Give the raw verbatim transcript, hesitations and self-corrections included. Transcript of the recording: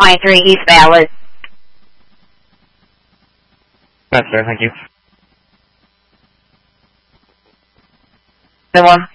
twenty-three East Valid. That's fair, thank you. The one.